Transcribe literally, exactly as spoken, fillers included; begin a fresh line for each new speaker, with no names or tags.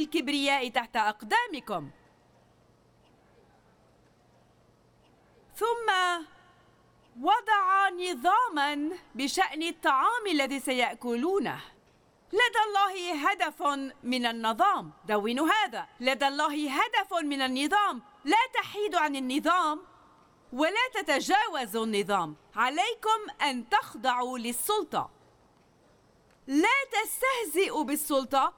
الكبرياء تحت أقدامكم. ثم وضع نظاماً بشأن الطعام الذي سيأكلونه. لدى الله هدف من النظام، دونوا هذا. لدى الله هدف من النظام، لا تحيدوا عن النظام ولا تتجاوزوا النظام. عليكم أن تخضعوا للسلطة، لا تستهزئوا بالسلطة